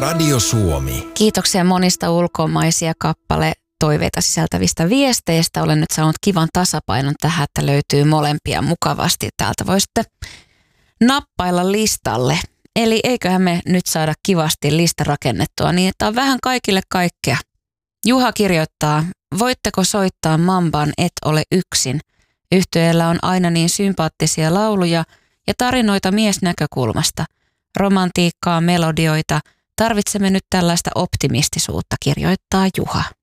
Radio Suomi. Kiitoksia monista ulkomaisia toiveita sisältävistä viesteistä. Olen nyt saanut kivan tasapainon tähän, että löytyy molempia mukavasti. Täältä voisitte nappailla listalle. Eli eiköhän me nyt saada kivasti lista rakennettua niin, että on vähän kaikille kaikkea. Juha kirjoittaa, voitteko soittaa Mamban Et ole yksin? Yhtyeellä on aina niin sympaattisia lauluja ja tarinoita miesnäkökulmasta. Romantiikkaa, melodioita. Tarvitsemme nyt tällaista optimistisuutta, kirjoittaa Juha.